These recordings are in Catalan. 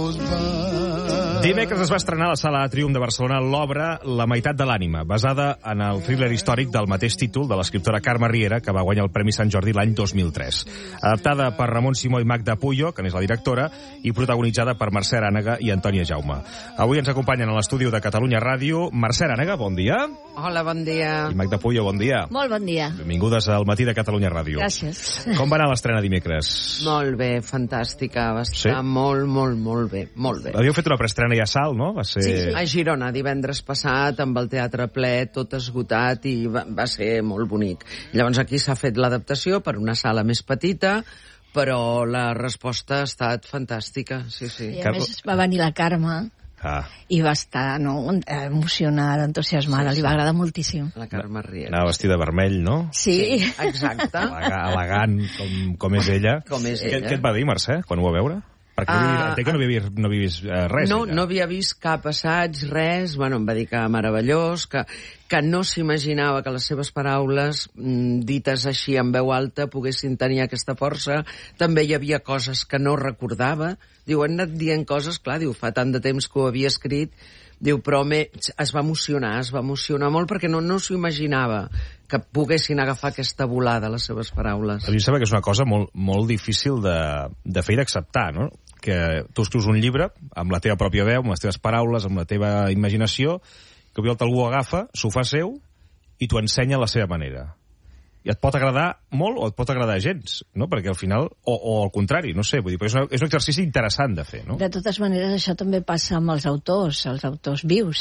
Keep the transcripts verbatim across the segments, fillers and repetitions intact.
Dimecres es va estrenar a la Sala Triomf de Barcelona l'obra La meitat de l'ànima, basada en el thriller històric del mateix títol de l'escriptora Carme Riera, que va guanyar el Premi Sant Jordi l'any dos mil tres. Adaptada per Ramon Simó i Magda Puyo, que n'és la directora, i protagonitzada per Mercè Arànega i Antònia Jaume. Avui ens acompanyen a l'estudi de Catalunya Ràdio Mercè Arànega, bon dia. Hola, bon dia. I Magda Puyo, bon dia. Molt bon dia. Benvingudes al matí de Catalunya Ràdio. Gràcies. Com va anar l'estrena dimecres? Molt bé, fantàstica. Va estar sí? molt, molt, molt bé. Molt bé. Havíeu fet una preestrena ja a Salt, no? Va ser... Sí, sí, a Girona, divendres passat, amb el teatre ple, tot esgotat, i va, va ser molt bonic. Llavors aquí s'ha fet l'adaptació per una sala més petita, però la resposta ha estat fantàstica, sí, sí. I a Car... més va venir la Carme, ah. i va estar no, emocionada, entusiasmada, sí, sí. Li va agradar moltíssim. La Carme Riera. Anava vestida de vermell, no? Sí. sí exacte. Elegant, com, com és ella. Com és ella. Què, què et va dir, Mercè, quan ho va veure? Perquè uh, entenc que no havia vist, no havia vist uh, res. No, ella. no havia vist cap assaig, res. Bueno, em va dir que meravellós, que, que no s'imaginava que les seves paraules, mm, dites així en veu alta, poguessin tenir aquesta força. També hi havia coses que no recordava. Diu, han anat dient coses, clar, diu, fa tant de temps que ho havia escrit. Diu, però me, es va emocionar, es va emocionar molt perquè no, no s'ho imaginava que poguessin agafar aquesta volada, les seves paraules. A mi em sembla que és una cosa molt, molt difícil de, de fer i d'acceptar, no? Que tu escrius un llibre amb la teva pròpia veu, amb les teves paraules, amb la teva imaginació, que avui algú agafa, s'ho fa seu i t'ho ensenya a la seva manera. I et pot agradar molt o et pot agradar gens, no? Perquè al final, o, o al contrari, no sé, vull dir, és, una, és un exercici interessant de fer, no? De totes maneres, això també passa amb els autors, els autors vius.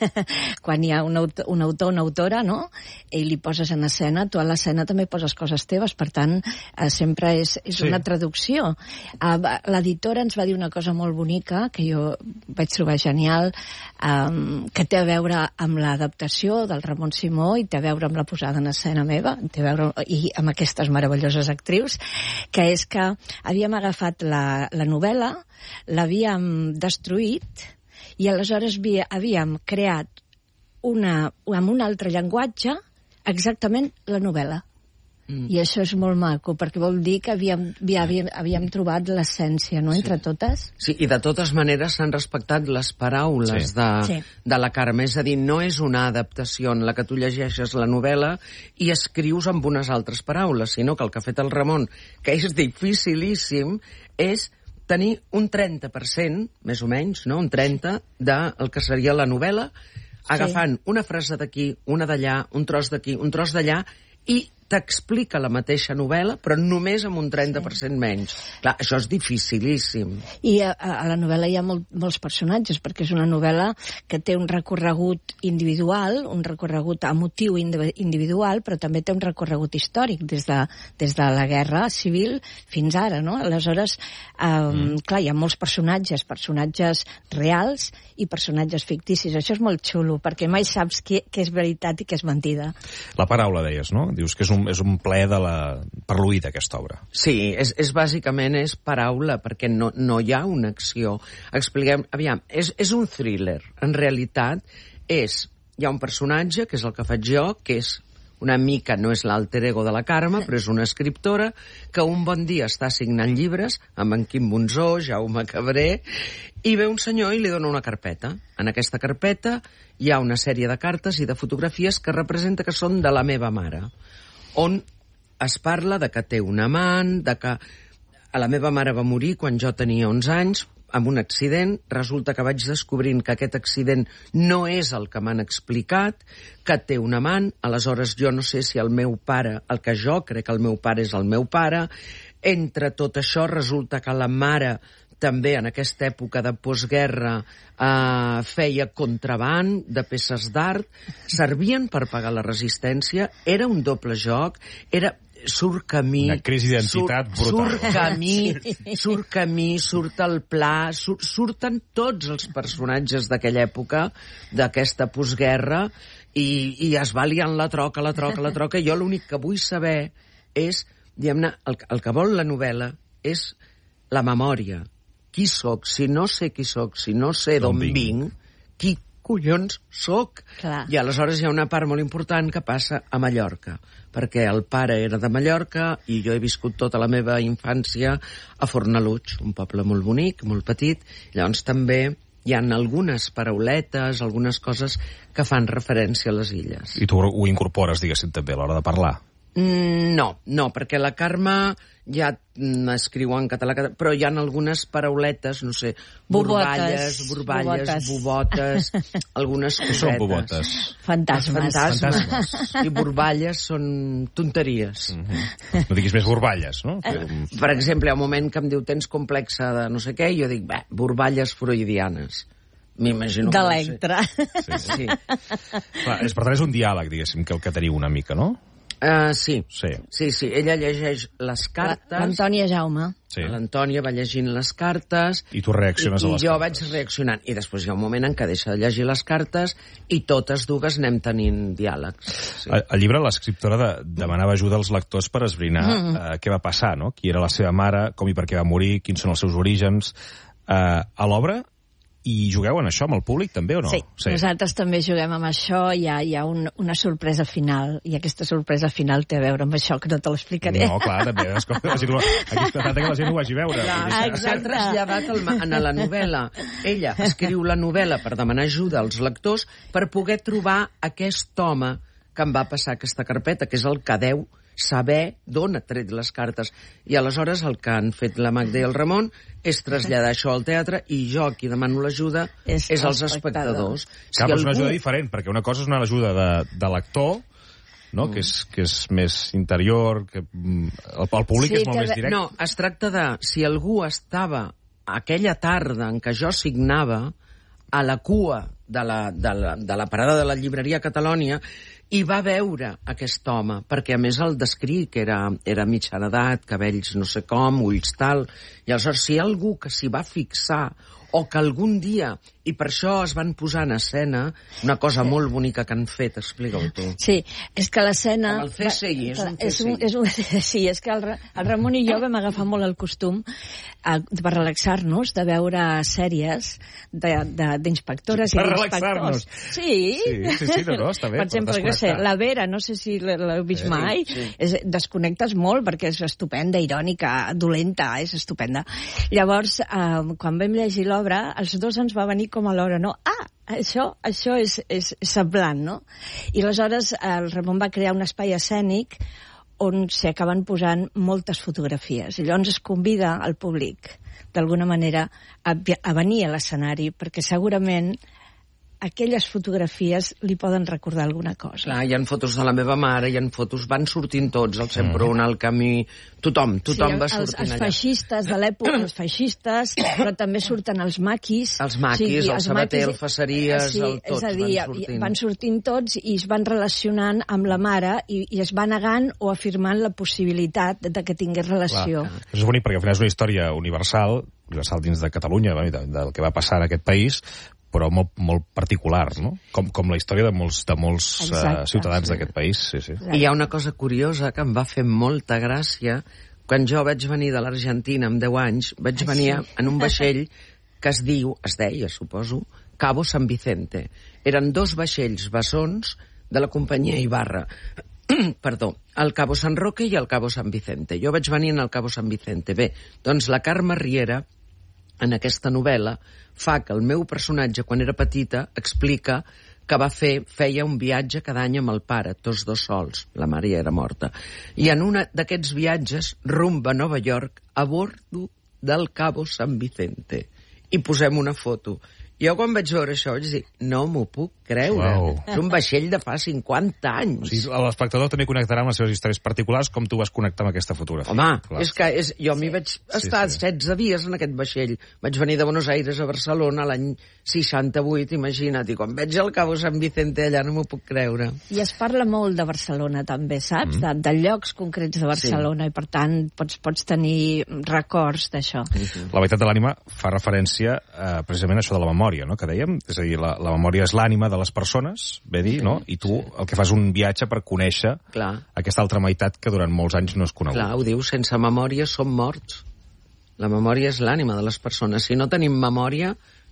Quan hi ha un autor, un autor, una autora, no? I li poses en escena, tu a l'escena també poses coses teves, per tant, eh, sempre és, és sí. una traducció. Eh, l'editora ens va dir una cosa molt bonica, que jo vaig trobar genial, eh, que té a veure amb l'adaptació del Ramon Simó i té a veure amb la posada en escena meva, té a veure i amb aquestes meravelloses actrius, que és que havíem agafat la, la novel·la, l'havíem destruït i aleshores havíem creat una, amb un altre llenguatge exactament la novel·la. Mm. I això és molt maco, perquè vol dir que havíem, havíem, havíem trobat l'essència, no?, entre sí. totes. Sí, i de totes maneres s'han respectat les paraules sí. De, sí. de la Carme. És a dir, no és una adaptació en la que tu llegeixes la novel·la i escrius amb unes altres paraules, sinó que el que ha fet el Ramon, que és dificilíssim, és tenir un trenta per cent, més o menys, no?, un trenta del que seria la novel·la, agafant sí. una frase d'aquí, una d'allà, un tros d'aquí, un tros d'allà, i t'explica la mateixa novel·la, però només amb un trenta per cent sí. menys. Clar, això és dificilíssim. I a, a la novel·la hi ha molt, molts personatges, perquè és una novel·la que té un recorregut individual, un recorregut emotiu individual, però també té un recorregut històric, des de, des de la guerra civil fins ara, no? Aleshores, eh, mm. clar, hi ha molts personatges, personatges reals i personatges ficticis. Això és molt xulo, perquè mai saps què, què és veritat i què és mentida. La paraula, deies, no? Dius que és un, és un ple de la... per l'oïda, aquesta obra. Sí, és, és bàsicament és paraula, perquè no, no hi ha una acció. Expliquem, aviam, és, és un thriller. En realitat, és, hi ha un personatge, que és el que faig jo, que és una mica, no és l'alter ego de la Carme, però és una escriptora que un bon dia està signant llibres amb en Quim Monzó, Jaume Cabré, i ve un senyor i li dona una carpeta. En aquesta carpeta hi ha una sèrie de cartes i de fotografies que representa que són de la meva mare, on es parla de que té un amant, de que la meva mare va morir quan jo tenia onze anys, amb un accident. Resulta que vaig descobrint que aquest accident no és el que m'han explicat, que té un amant. Aleshores, jo no sé si el meu pare, el que jo crec que el meu pare és el meu pare. Entre tot això, resulta que la mare també en aquesta època de postguerra eh, feia contraban de peces d'art, servien per pagar la resistència, era un doble joc, era... surt camí... Una crisi d'identitat surt, brutal. Surt camí, sí. surt camí, surt el pla, surt, surten tots els personatges d'aquella època, d'aquesta postguerra, i, i es va liant la troca, la troca, la troca. Jo l'únic que vull saber és, diguem-ne, el, el que vol la novel·la és la memòria. Qui sóc? Si no sé qui sóc, si no sé d'on vinc, qui collons soc? Clar. I aleshores hi ha una part molt important que passa a Mallorca, perquè el pare era de Mallorca i jo he viscut tota la meva infància a Fornalutx, un poble molt bonic, molt petit. Llavors també hi ha algunes parauletes, algunes coses que fan referència a les illes. I tu ho incorpores, diguéssim, també a l'hora de parlar? Mm, no, no, perquè la Carme ja escriu en català, però hi ha algunes parauletes, no sé, borballes, borballes, bobotes, algunes cosetes. Són bobotes? Fantasmes. Fantasmes. Fantasmes. I borballes són tonteries. Mm-hmm. No diguis més borballes, no? Per exemple, hi ha un moment que em diu tens complexa de no sé què, i jo dic, bé, borballes freudianes. M'imagino que d'Electra. Sí, sí. Clar, és, per tant, és un diàleg, diguéssim, que el que teniu una mica, no? Uh, sí. Sí. sí, sí, ella llegeix les cartes. L'Antònia Jaume. Sí. L'Antònia va llegint les cartes. I tu reacciones i, a les I jo cartes. vaig reaccionant. I després hi ha un moment en què deixa de llegir les cartes i totes dues anem tenint diàlegs. Sí. Al, al llibre l'escriptora de, demanava ajuda als lectors per esbrinar mm. eh, què va passar, no? Qui era la seva mare, com i per què va morir, quins són els seus orígens. Eh, a l'obra i jugueu en això amb el públic, també, o no? Sí, sí. Nosaltres també juguem amb això, hi ha, hi ha un, una sorpresa final, i aquesta sorpresa final té a veure amb això, que no te l'explicaré. No, clar, també, escolta, aquí es tracta que la gent ho vagi a veure. Clar, s'ha traslladat el, en la novel·la. Ella escriu la novel·la per demanar ajuda als lectors per poder trobar aquest home que em va passar aquesta carpeta, que és el que deu saber d'on ha tret les cartes. I aleshores el que han fet la Magda i el Ramon és traslladar això al teatre i jo qui demano l'ajuda és, és als espectadors. Si Clar, algú... és una ajuda diferent, perquè una cosa és una ajuda de, de l'actor, no? Mm. que, és, que és més interior, que el, el públic sí, és molt que... més directe. No, es tracta de si algú estava aquella tarda en què jo signava a la cua de la, de la, de la parada de la llibreria Catalònia i va veure aquest home, perquè a més el descric, que era, era mitjana edat, cabells no sé com, ulls tal, i aleshores si hi ha algú que s'hi va fixar o que algun dia, i per això es van posar en escena una cosa sí. molt bonica que han fet, explica-ho tu. Sí, és que l'escena... El C S I, és un C S I. És un, és un, sí, és que el, el Ramon i jo vam agafar molt el costum a, per relaxar-nos de veure sèries d'inspectores i d'inspectors. Sí, sí, sí, sí, no, no, està bé. Per exemple, que sé, la Vera, no sé si l'heu vist sí, mai, sí. És, desconnectes molt perquè és estupenda, irònica, dolenta, és estupenda. Llavors, eh, quan vam llegir l'obra, els dos ens va venir com a l'hora, no? Ah, això, això és, és, és semblant, no? I aleshores el Ramon va crear un espai escènic on s'hi acaben posant moltes fotografies. I llavors es convida al públic, d'alguna manera, a, a venir a l'escenari, perquè segurament aquelles fotografies li poden recordar alguna cosa. Clar, hi ha fotos de la meva mare, hi ha fotos, van sortint tots, el Semprún, el Camí, tothom, tothom sí, va sortint els, els allà. Els feixistes de l'època, els feixistes, però també surten els maquis. Els maquis, sí, el Sabater, el Faceries, sí, el tots és a dir, van sortint. Van sortint tots i es van relacionant amb la mare i, i es va negant o afirmant la possibilitat de que tingués relació. Clar. És bonic perquè al final és una història universal, universal dins de Catalunya, del que va passar en aquest país, però molt, molt particular, no? Com, com la història de molts, de molts Exacte, uh, ciutadans sí. d'aquest país. Sí, sí. I hi ha una cosa curiosa que em va fer molta gràcia. Quan jo vaig venir de l'Argentina amb deu anys, vaig ah, venir sí. en un vaixell que es diu, es deia, suposo, Cabo San Vicente. Eren dos vaixells bessons de la companyia Ibarra. Perdó, el Cabo San Roque i el Cabo San Vicente. Jo vaig venir en el Cabo San Vicente. Bé, doncs la Carme Riera, en aquesta novel·la, fa que el meu personatge, quan era petita, explica que va fer, feia un viatge cada any amb el pare, tots dos sols, la mare ja era morta. I en un d'aquests viatges, rumb a Nova York, a bordo del Cabo San Vicente. I posem una foto. Jo quan vaig veure això vaig dir, no m'ho puc creure. Wow. És un vaixell de fa cinquanta anys. O sigui, l'espectador també connectarà amb les seves històries particulars com tu vas connectar amb aquesta fotografia. Home, clar. És que és, jo m'hi vaig estar sí, sí. setze dies en aquest vaixell. Vaig venir de Buenos Aires a Barcelona l'any seixanta-vuit, imagina't, i quan veig el Cabo San Vicente allà no m'ho puc creure. I es parla molt de Barcelona també, saps? Mm. De, de llocs concrets de Barcelona, sí. I per tant pots, pots tenir records d'això. Mm-hmm. La veritat de l'ànima fa referència eh, precisament a això de la memòria, no? Que dèiem, és a dir, la, la memòria és l'ànima de les persones, bé dir, no? I tu el que fas un viatge per conèixer Clar. Aquesta altra meitat que durant molts anys no has conegut. Clar, ho diu, sense memòria som morts. La memòria és l'ànima de les persones. Si no tenim memòria,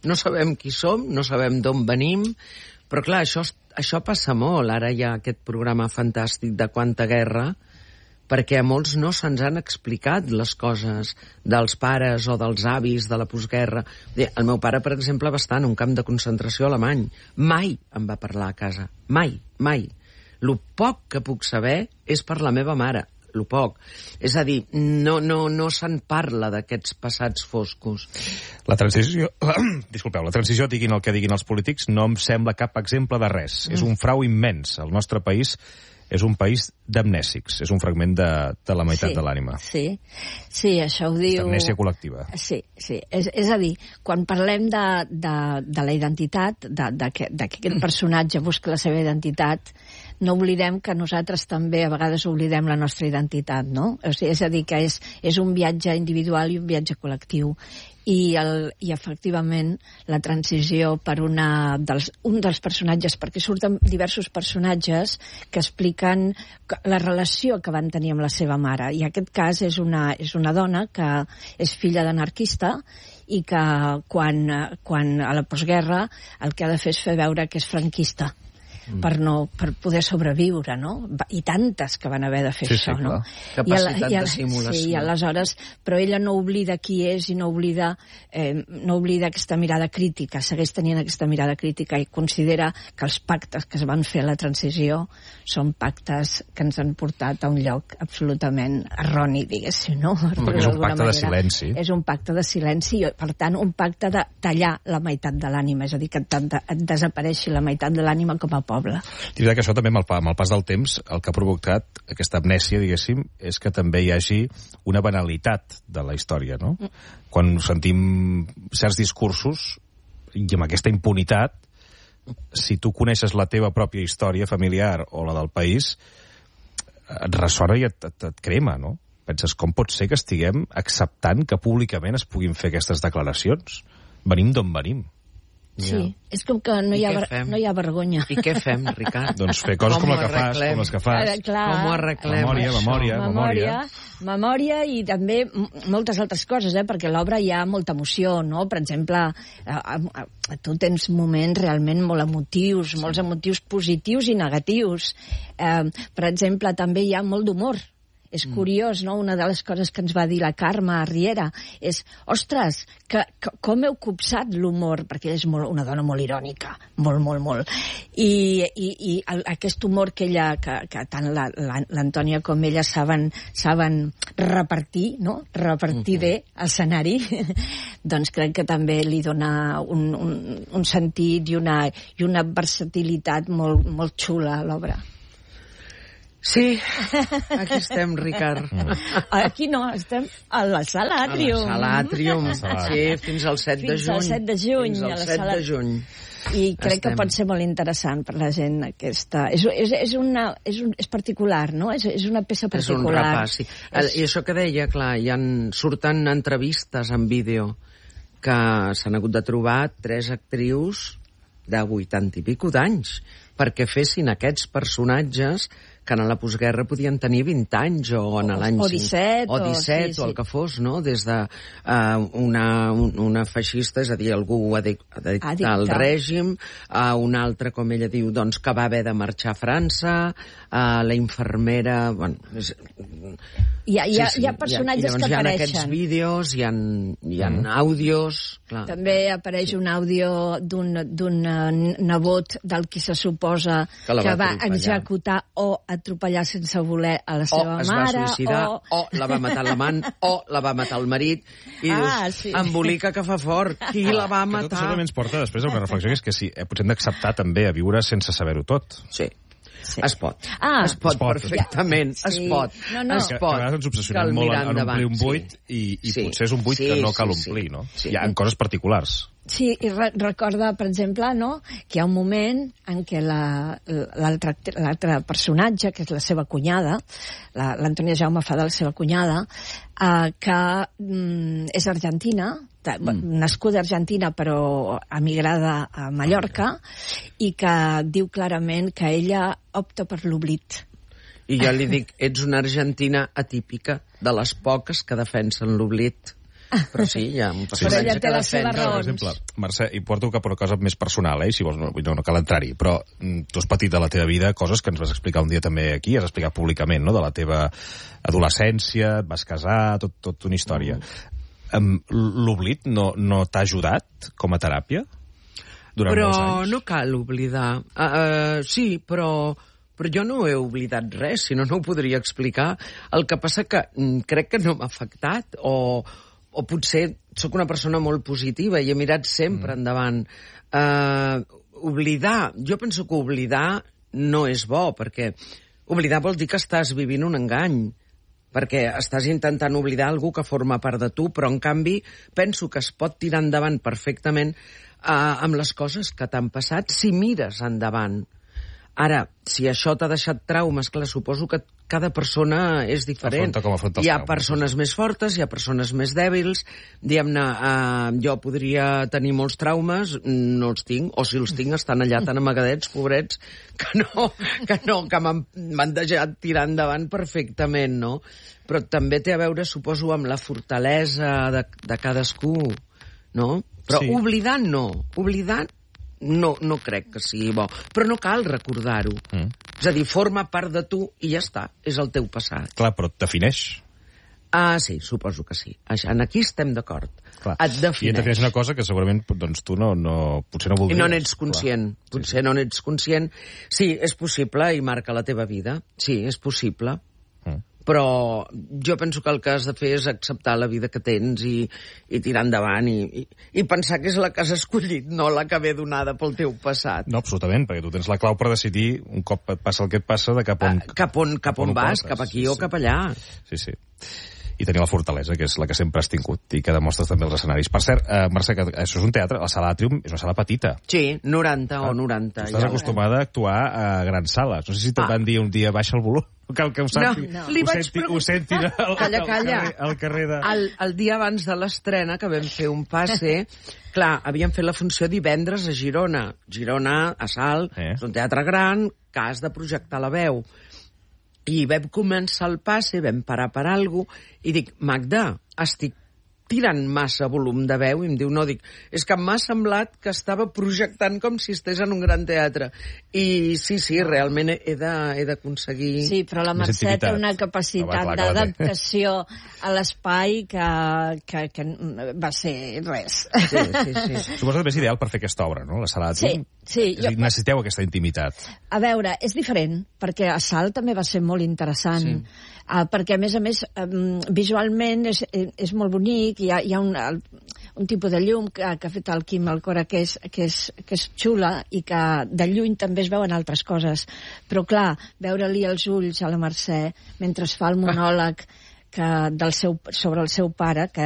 no sabem qui som, no sabem d'on venim, però clar, això, això passa molt. Ara hi ha aquest programa fantàstic de Quanta Guerra, perquè a molts no se'ns han explicat les coses dels pares o dels avis de la postguerra. El meu pare, per exemple, va estar en un camp de concentració alemany. Mai em va parlar a casa. Mai, mai. Lo poc que puc saber és per la meva mare. Lo poc. És a dir, no, no, no se'n parla d'aquests passats foscos. La transició... Disculpeu, la transició, diguin el que diguin els polítics, no em sembla cap exemple de res. Mm. És un frau immens. El nostre país és un país d'amnèsics. És un fragment de, de la meitat sí, de l'ànima. Sí, sí, això ho diu... Amnèsia col·lectiva. Sí, sí. És, és a dir, quan parlem de, de, de la identitat, de, de, que, de que aquest personatge busca la seva identitat, no oblidem que nosaltres també a vegades oblidem la nostra identitat, no? O sigui, és a dir, que és, és un viatge individual i un viatge col·lectiu. I, el, i efectivament la transició per una dels, un dels personatges, perquè surten diversos personatges que expliquen la relació que van tenir amb la seva mare, i aquest cas és una, és una dona que és filla d'anarquista i que quan, quan a la postguerra el que ha de fer és fer veure que és franquista. Mm. Per, no, per poder sobreviure, no? I tantes que van haver de fer sí, això, sí, no? Capacitat de simulació. Sí, i aleshores, però ella no oblida qui és i no oblida, eh, no oblida aquesta mirada crítica, segueix tenint aquesta mirada crítica i considera que els pactes que es van fer a la transició són pactes que ens han portat a un lloc absolutament erroni, diguéssim, no? Perquè és un pacte de silenci. És un pacte de silenci i, per tant, un pacte de tallar la meitat de l'ànima, és a dir, que et, et desapareixi la meitat de l'ànima com a poble. I veritat que això també, amb el, amb el pas del temps, el que ha provocat aquesta amnèsia, diguéssim, és que també hi hagi una banalitat de la història, no? Mm. Quan sentim certs discursos, i amb aquesta impunitat, si tu coneixes la teva pròpia història familiar o la del país, et ressona i et, et, et crema, no? Penses, com pot ser que estiguem acceptant que públicament es puguin fer aquestes declaracions? Venim d'on venim. Sí, yeah. És com que no hi, ha, no hi ha vergonya. I què fem, Ricard? Doncs fer coses com, com, la que fas, com les que fas. Ara, clar, com ho arreglem? Memòria, memòria, memòria. Memòria, memòria i també moltes altres coses, eh? Perquè a l'obra hi ha molta emoció, no? Per exemple, tu tens moments realment molt emotius, molts emotius positius i negatius. Eh, per exemple, també hi ha molt d'humor. És curiós, no? Una de les coses que ens va dir la Carme Riera és, ostres, que, que, com heu copsat l'humor, perquè ella és molt, una dona molt irònica, molt, molt, molt. I, i, i el, aquest humor que ella, que, que tant l'Antònia la, com ella saben, saben repartir, no? Repartir bé l'escenari, doncs crec que també li dona un, un, un sentit i una, i una versatilitat molt, molt xula a l'obra. Sí, aquí estem, Ricard. Aquí no, estem a la Sala Àtrium. A la Sala Àtrium, sí, fins al set de juny. Fins al set de juny. Fins al set de juny. I crec estem. que pot ser molt interessant per la gent aquesta. És, és, és, una, és, un, és particular, no? És, és una peça particular. És un repàs, sí. És... I això que deia, clar, hi ha, surten entrevistes en vídeo que s'han hagut de trobar tres actrius de vuitanta i pico d'anys perquè fessin aquests personatges que en la postguerra podien tenir vint anys o en l'any... O disset. O disset, o, sí, o el que fos, no? Des de uh, una, una feixista, és a dir, algú addicte al règim, a uh, una altra, com ella diu, doncs, que va haver de marxar a França, a uh, la infermera... Bueno, és... Hi ha, hi ha, sí, sí, hi ha personatges hi ha, que hi ha apareixen. Aquests vídeos, hi ha, hi ha mm. àudios... Clar. També apareix un àudio d'un nebot del qui se suposa que, que va, va executar o atropellar sense voler a la seva mare. O es mare, va suïcidar, o... o la va matar l'amant, o la va matar el marit. I ah, dius, sí. embolica que fa fort. Qui la va matar? Que tot això també ens porta després a una reflexió, que és que sí, eh, potser hem d'acceptar també a viure sense saber-ho tot. Sí. Sí. Es pot. Ah, es pot, es pot perfectament. Ja. Es sí. pot. No, no. Es pot. Que a vegades ens obsessionem molt en, en omplir un buit sí. i, i sí. potser és un buit sí, que no cal sí, omplir, sí. no? Sí. Hi ha coses particulars. Sí, i re recorda, per exemple, no, que hi ha un moment en què l'altre la, personatge, que és la seva cunyada, l'Antònia Jaume fa de la seva cunyada, eh, que mm, és argentina, mm. nascuda a Argentina però emigrada a Mallorca, i que diu clarament que ella opta per l'oblit. I jo li dic, ets una argentina atípica, de les poques que defensen l'oblit. Però sí, hi ha un Però personatge ella té que les seves defensa... raons. Per exemple, Mercè, i porto cap a una cosa més personal, eh? Si vols, no, no, no cal entrar-hi, però mm, tu has patit de la teva vida coses que ens vas explicar un dia també aquí, has explicat públicament, no?, de la teva adolescència, et vas casar, tot, tot una història. Mm. Um, L'oblit no, no t'ha ajudat com a teràpia durant però molts anys? no cal oblidar. Uh, uh, sí, però... Però jo no he oblidat res, si no, no ho podria explicar. El que passa que mm, crec que no m'ha afectat, o, o potser sóc una persona molt positiva i he mirat sempre mm. endavant. Uh, oblidar, jo penso que oblidar no és bo, perquè oblidar vol dir que estàs vivint un engany, perquè estàs intentant oblidar algú que forma part de tu, però en canvi penso que es pot tirar endavant perfectament uh, amb les coses que t'han passat si mires endavant. Ara, si això t'ha deixat traumes, clar, suposo que cada persona és diferent. Afronta com afronta els hi ha traumes. persones més fortes, hi ha persones més dèbils. Diguem-ne, eh, jo podria tenir molts traumes, no els tinc, o si els tinc estan allà tan amagadets, pobrets, que no, que no, que m'han deixat tirar endavant perfectament, no? Però també té a veure, suposo, amb la fortalesa de, de cadascú, no? Però sí. Oblidar no, oblidar no, no crec que sigui bo. Però no cal recordar-ho. Mm. És a dir, forma part de tu i ja està, és el teu passat. Clar, però et defineix. Ah, sí, suposo que sí. En aquí estem d'acord. Et defineix. I et defineix una cosa que segurament doncs, tu no, no, potser no voldries. I no n'ets conscient. Clar. Potser sí, sí. no n'ets conscient. Sí, és possible i marca la teva vida. Sí, és possible. Mm. Però jo penso que el que has de fer és acceptar la vida que tens i, i tirar endavant i, i, i pensar que és la que has escollit, no la que ve donada pel teu passat. No, absolutament, perquè tu tens la clau per decidir, un cop et passa el que et passa, de cap on... Uh, cap on, cap cap on, on vas, cap aquí sí, o sí. cap allà. Sí, sí. I tenir la fortalesa, que és la que sempre has tingut i que demostres també als escenaris. Per cert, eh, Mercè, que això és un teatre, la sala Atrium és una sala petita. Sí, noranta ah, o noranta. Tu estàs ja acostumada a actuar a grans sales. No sé si te'n ah. van dir un dia baixa el volum. Cal que ho sàpiga. No, no. Li vaig senti, ho senti al, calla, calla. Al, carrer, al carrer de... El, el dia abans de l'estrena, que vam fer un passe, clar, havíem fet la funció divendres a Girona. Girona, a Salt, eh? És un teatre gran, que has de projectar la veu. I vam començar el passe, vam parar per alguna cosa, i dic, Magda, estic tirant massa volum de veu, i em diu, no, dic, és que m'ha semblat que estava projectant com si estigués en un gran teatre. I sí, sí, realment he d'aconseguir... Sí, però la Mercè té una capacitat oh, d'adaptació a l'espai que, que, que va ser res. Sí, sí, sí. Suposo que és ideal per fer aquesta obra, no?, la sala de sí, sí, és jo... necessiteu aquesta intimitat. A veure, és diferent, perquè a Salt també va ser molt interessant. Sí. Uh, perquè, a més a més, um, visualment és, és molt bonic, hi ha, hi ha un, un tipus de llum que, que ha fet el Quim Alcora que és, que, és, que és xula i que de lluny també es veuen altres coses. Però, clar, veure-li els ulls a la Mercè mentre es fa el monòleg que del seu, sobre el seu pare, que